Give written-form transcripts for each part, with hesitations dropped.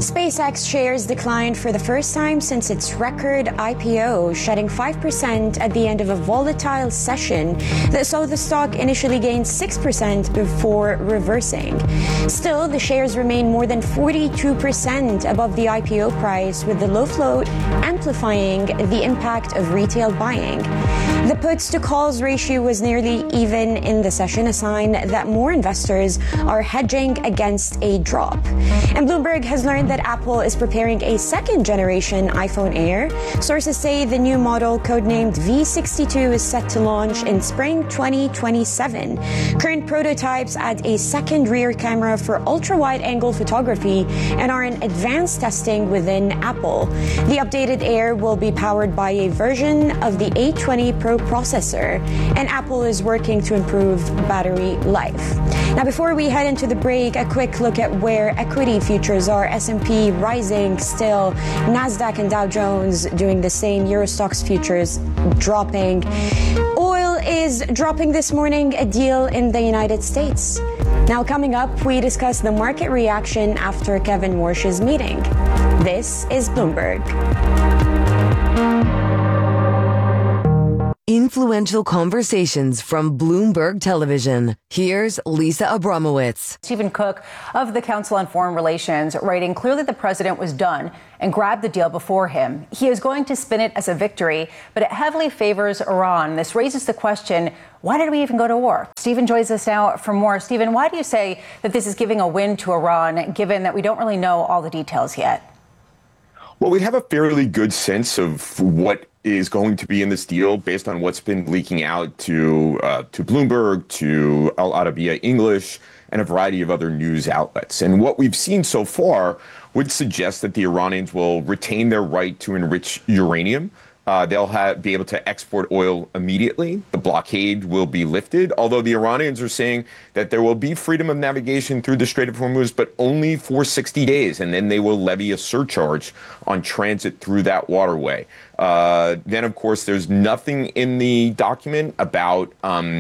SpaceX shares declined for the first time since its record IPO, shedding 5% at the end of a volatile session that saw the stock initially gain 6% before reversing. Still, the shares remain more than 42% above the IPO price, with the low float amplifying the impact of retail buying. The puts to calls ratio was nearly even in the session, a sign that more investors are hedging against a drop. And Bloomberg has learned that Apple is preparing a second-generation iPhone Air. Sources say the new model, codenamed V62, is set to launch in spring 2027. Current prototypes add a second rear camera for ultra-wide-angle photography and are in advanced testing within Apple. The updated Air will be powered by a version of the A20 Pro processor, and Apple is working to improve battery life. Now, before we head into the break, a quick look at where equity futures are. S&P rising still, NASDAQ and Dow Jones doing the same, Eurostoxx futures dropping. Oil is dropping this morning, a deal in the United States. Now, coming up, we discuss the market reaction after Kevin Warsh's meeting. This is Bloomberg. Influential conversations from Bloomberg Television. Here's Lisa Abramowitz. Stephen Cook of the Council on Foreign Relations writing, clearly the president was done and grabbed the deal before him. He is going to spin it as a victory, but it heavily favors Iran. This raises the question, why did we even go to war? Stephen joins us now for more. Stephen, why do you say that this is giving a win to Iran, given that we don't really know all the details yet? Well, we have a fairly good sense of what is going to be in this deal based on what's been leaking out to Bloomberg, to Al Arabiya English, and a variety of other news outlets. And what we've seen so far would suggest that the Iranians will retain their right to enrich uranium. They'll be able to export oil immediately. The blockade will be lifted, although the Iranians are saying that there will be freedom of navigation through the Strait of Hormuz, but only for 60 days, and then they will levy a surcharge on transit through that waterway. Then, of course, there's nothing in the document about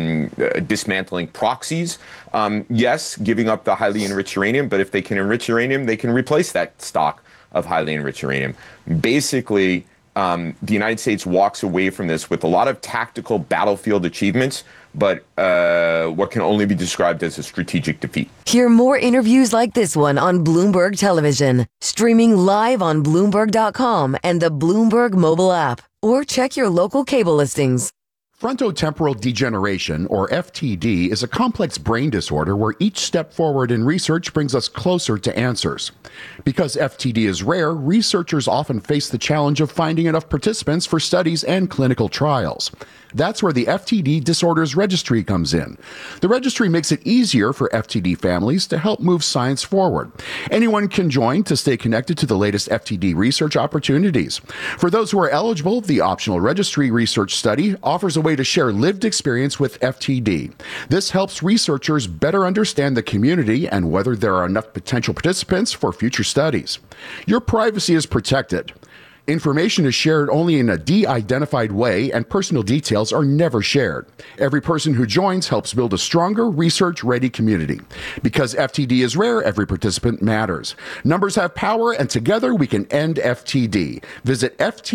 dismantling proxies. Yes, giving up the highly enriched uranium, but if they can enrich uranium, they can replace that stock of highly enriched uranium. Basically, the United States walks away from this with a lot of tactical battlefield achievements, but what can only be described as a strategic defeat. Hear more interviews like this one on Bloomberg Television, streaming live on Bloomberg.com and the Bloomberg mobile app, or check your local cable listings. Frontotemporal degeneration, or FTD, is a complex brain disorder where each step forward in research brings us closer to answers. Because FTD is rare, researchers often face the challenge of finding enough participants for studies and clinical trials. That's where the FTD Disorders Registry comes in. The registry makes it easier for FTD families to help move science forward. Anyone can join to stay connected to the latest FTD research opportunities. For those who are eligible, the optional registry research study offers a way to share lived experience with FTD. This helps researchers better understand the community and whether there are enough potential participants for future studies. Your privacy is protected. Information is shared only in a de-identified way, and personal details are never shared. Every person who joins helps build a stronger, research-ready community. Because FTD is rare, every participant matters. Numbers have power, and together we can end FTD. Visit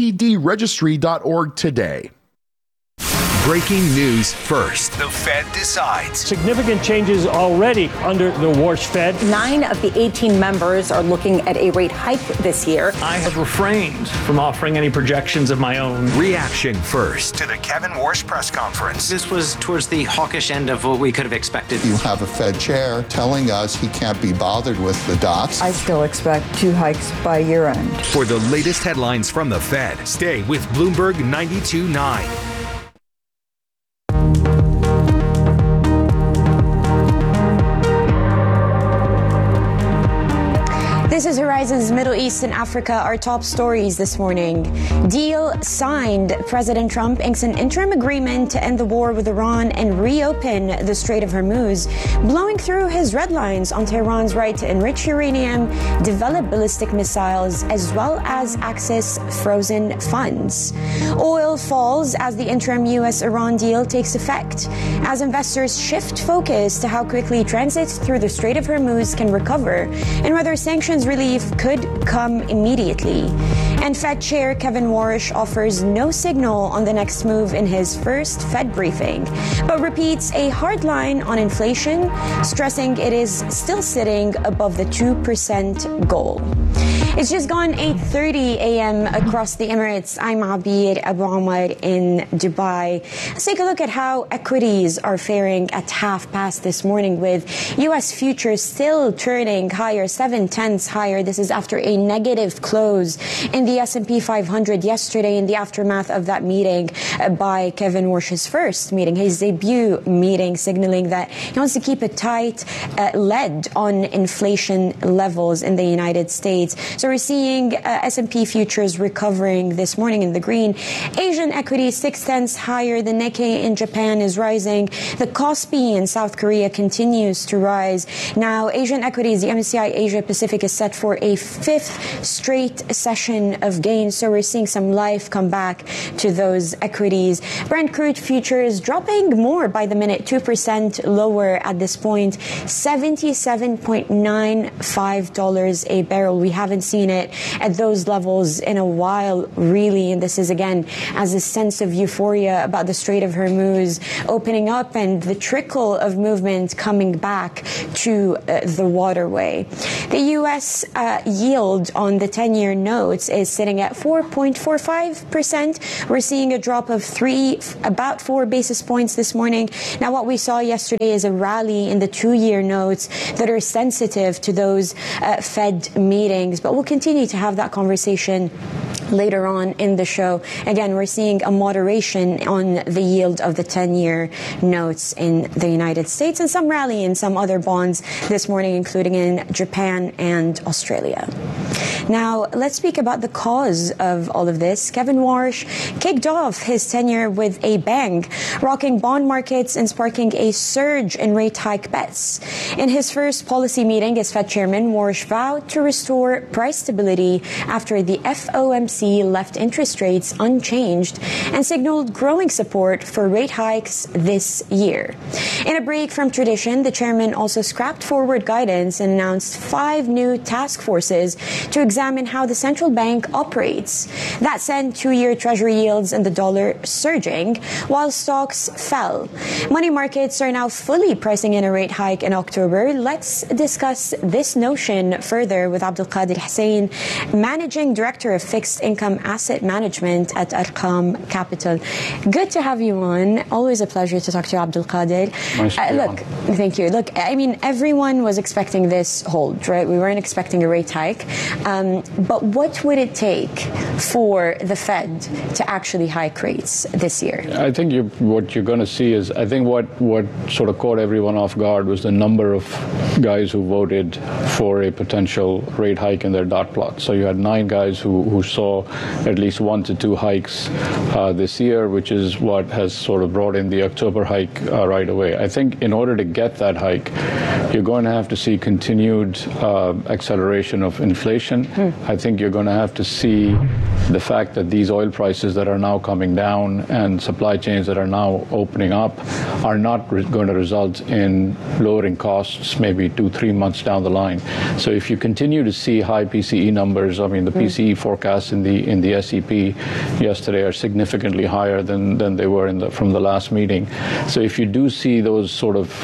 ftdregistry.org today. Breaking news first. The Fed decides. Significant changes already under the Warsh Fed. 9 of the 18 members are looking at a rate hike this year. I have refrained from offering any projections of my own. Reaction first to the Kevin Warsh press conference. This was towards the hawkish end of what we could have expected. You have a Fed chair telling us he can't be bothered with the dots. I still expect 2 hikes by year end. For the latest headlines from the Fed, stay with Bloomberg 92.9. This is Horizon's Middle East and Africa, our top stories this morning. Deal signed. President Trump inks an interim agreement to end the war with Iran and reopen the Strait of Hormuz, blowing through his red lines on Tehran's right to enrich uranium, develop ballistic missiles, as well as access frozen funds. Oil falls as the interim U.S.-Iran deal takes effect, as investors shift focus to how quickly transit through the Strait of Hormuz can recover and whether sanctions inflation's relief could come immediately. And Fed Chair Kevin Warsh offers no signal on the next move in his first Fed briefing, but repeats a hard line on inflation, stressing it is still sitting above the 2% goal. It's just gone 8:30 a.m. across the Emirates. I'm Abir Abu Omar in Dubai. Let's take a look at how equities are faring at 5:30 this morning, with U.S. futures still turning higher, 0.7 higher. This is after a negative close in the S&P 500 yesterday in the aftermath of that meeting by Kevin Warsh's first meeting, his debut meeting, signaling that he wants to keep a tight lead on inflation levels in the United States. So we're seeing S&P futures recovering this morning in the green. Asian equities 0.6 higher. The Nikkei in Japan is rising. The Kospi in South Korea continues to rise. Now, Asian equities, the MSCI Asia Pacific is set for a 5th straight session of gains. So we're seeing some life come back to those equities. Brent crude futures dropping more by the minute, 2% lower at this point, $77.95 a barrel. We haven't seen it at those levels in a while, really. And this is, again, as a sense of euphoria about the Strait of Hormuz opening up and the trickle of movement coming back to the waterway. The U.S. yield on the 10-year notes is sitting at 4.45%. We're seeing a drop of about 4 basis points this morning. Now, what we saw yesterday is a rally in the 2-year notes that are sensitive to those Fed meetings. But we'll continue to have that conversation later on in the show. Again, we're seeing a moderation on the yield of the 10-year notes in the United States and some rally in some other bonds this morning, including in Japan and Australia. Now, let's speak about the cause of all of this. Kevin Warsh kicked off his tenure with a bang, rocking bond markets and sparking a surge in rate hike bets. In his first policy meeting as Fed chairman, Warsh vowed to restore price stability after the FOMC left interest rates unchanged and signaled growing support for rate hikes this year. In a break from tradition, the chairman also scrapped forward guidance and announced 5 new task forces to examine how the central bank operates. That sent 2-year Treasury yields and the dollar surging, while stocks fell. Money markets are now fully pricing in a rate hike in October. Let's discuss this notion further with Abdulkader Hussein, Managing Director of Fixed Income Asset Management at Arqam Capital. Good to have you on. Always a pleasure to talk to you, Abdulkader. Nice to be on. Thank you. Look, I mean, everyone was expecting this hold, right? We weren't expecting a rate hike. But what would it take for the Fed to actually hike rates this year? I think what you're going to see is, I think what sort of caught everyone off guard was the number of guys who voted for a potential rate hike in their dot plot. So you had 9 guys who saw at least 1 to 2 hikes this year, which is what has sort of brought in the October hike right away. I think in order to get that hike, you're going to have to see continued acceleration of inflation. I think you're going to have to see the fact that these oil prices that are now coming down and supply chains that are now opening up are not going to result in lowering costs maybe 2-3 months down the line. So if you continue to see high PCE numbers, I mean the PCE forecasts in the SEP yesterday are significantly higher than they were from the last meeting. So if you do see those sort of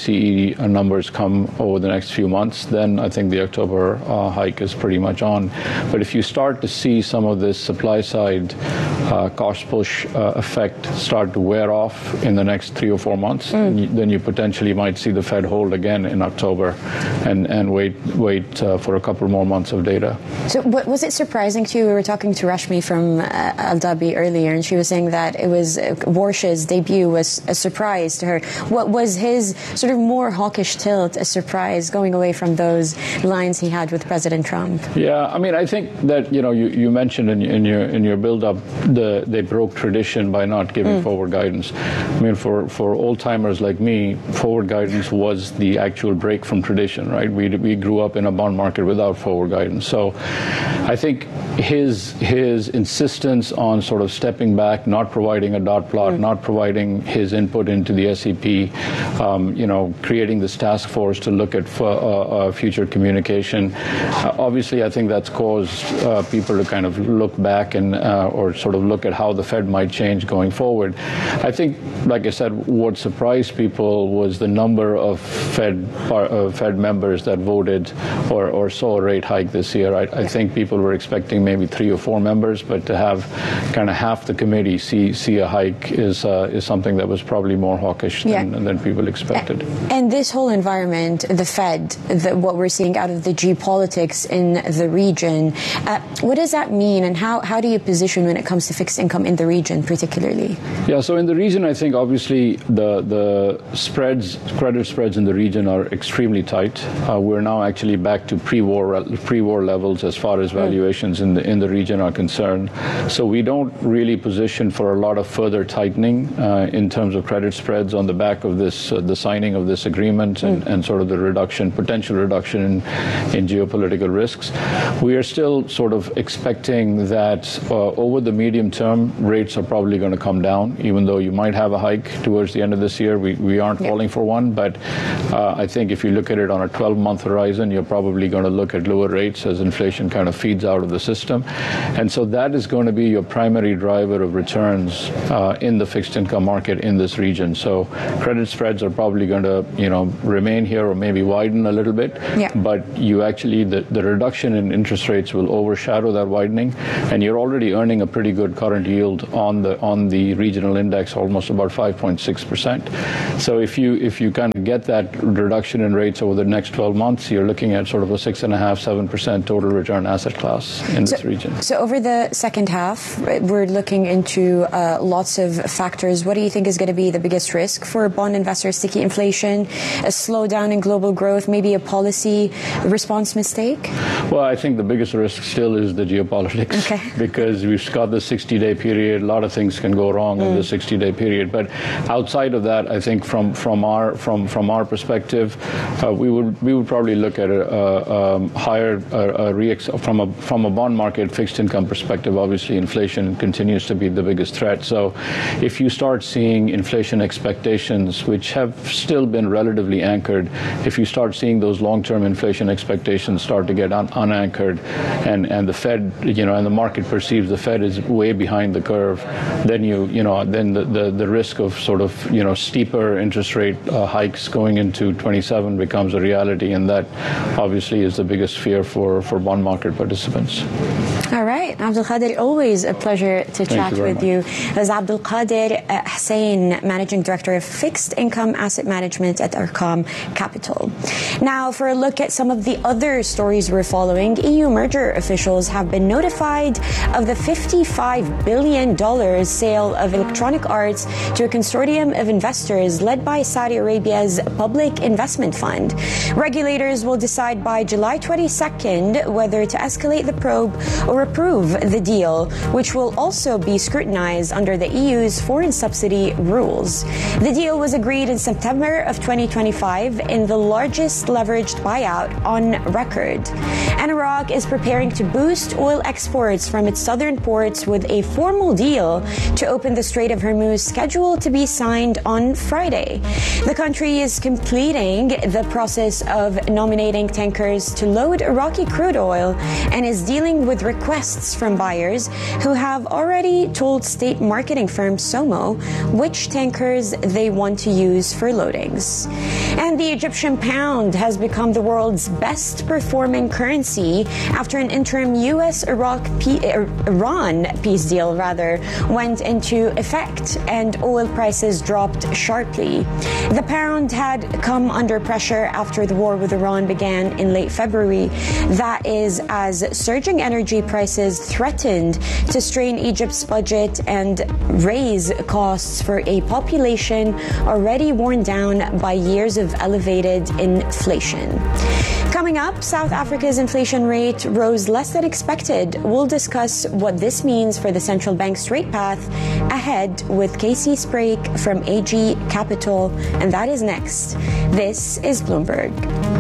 PCE numbers come over the next few months, then I think the October hike is pretty much on. But if you start to see some of this supply side cost push effect start to wear off in the next 3 or 4 months, then you potentially might see the Fed hold again in October and wait for a couple more months of data. So was it surprising to you? We were talking to Rashmi from Al Dhabi earlier, and she was saying that it was Warsh's debut was a surprise to her. What was his sort of more hawkish tilt a surprise, going away from those lines he had with President Trump? Yeah, I mean, I think that, you mentioned mentioned in your build-up, they broke tradition by not giving forward guidance. I mean, for old timers like me, forward guidance was the actual break from tradition, right? We grew up in a bond market without forward guidance. So I think his insistence on sort of stepping back, not providing a dot plot, not providing his input into the SEP, creating this task force to look at future communication. Obviously, I think that's caused people to kind of look back and or sort of look at how the Fed might change going forward. I think, like I said, what surprised people was the number of Fed members that voted or saw a rate hike this year. I think people were expecting maybe 3 or 4 members, but to have kind of half the committee see a hike is something that was probably more hawkish than people expected. And this whole environment, the Fed, what we're seeing out of the geopolitics in the region, what does that mean, and how do you position when it comes to fixed income in the region particularly? Yeah, so in the region, I think obviously the credit spreads in the region are extremely tight. We're now actually back to pre-war levels as far as valuations in the region are concerned. So we don't really position for a lot of further tightening in terms of credit spreads on the back of this, the signing of this agreement and sort of the potential reduction in geopolitical risks. We are still sort of expecting that over the medium term, rates are probably going to come down, even though you might have a hike towards the end of this year. We aren't calling for one, but I think if you look at it on a 12-month horizon, you're probably going to look at lower rates as inflation kind of feeds out of the system. And so that is going to be your primary driver of returns in the fixed income market in this region. So credit spreads are probably going to, remain here or maybe widen a little bit. Yeah. But you actually, the reduction in interest rates will overshadow that widening, and you're already earning a pretty good current yield on the regional index, almost about 5.6%. So if you kind of get that reduction in rates over the next 12 months, you're looking at sort of a 6.5-7% total return asset class in this region. So over the second half, we're looking into lots of factors. What do you think is going to be the biggest risk for bond investors? Sticky inflation, a slowdown in global growth, maybe a policy response mistake? Well, I think the biggest risk still is the geopolitics, because we've got the 60-day period. A lot of things can go wrong in the 60-day period. But outside of that, I think from our perspective, we would probably look at a higher from a bond market fixed income perspective. Obviously, inflation continues to be the biggest threat. So if you start seeing inflation expectations, which have still been relatively anchored, if you start seeing those long-term inflation expectations start to get unanchored, and the Fed, and the market perceives the Fed is way behind the curve, then then the risk of sort of steeper interest rate hikes going into 27 becomes a reality, and that obviously is the biggest fear for bond market participants. All right, Abdulkader, always a pleasure to chat with you. As Abdulkader Hussain, Managing Director of Fixed Income Asset Management at Arqam Capital. Now, for a look at some of the other stories we're following, EU merger officials have been notified of the $55 billion sale of Electronic Arts to a consortium of investors led by Saudi Arabia's Public Investment Fund. Regulators will decide by July 22nd whether to escalate the probe or approve the deal, which will also be scrutinized under the EU's foreign subsidy rules. The deal was agreed in September of 2025 in the largest leveraged buyout on record. And Iraq is preparing to boost oil exports from its southern ports with a formal deal to open the Strait of Hormuz scheduled to be signed on Friday. The country is completing the process of nominating tankers to load Iraqi crude oil and is dealing with requests from buyers who have already told state marketing firm Somo which tankers they want to use for loadings. And the Egyptian pound has become the world's best performing currency after an interim U.S.-Iran peace deal went into effect and oil prices dropped sharply. The pound had come under pressure after the war with Iran began in late February. That is, as surging energy prices has threatened to strain Egypt's budget and raise costs for a population already worn down by years of elevated inflation. Coming up, South Africa's inflation rate rose less than expected. We'll discuss what this means for the central bank's rate path ahead with Casey Sprague from AG Capital, and that is next. This is Bloomberg.